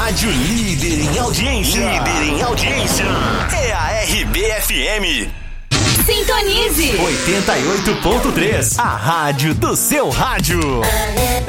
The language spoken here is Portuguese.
rádio líder em audiência. Líder em audiência. É a RBFM. Sintonize 88.3, a rádio do seu rádio.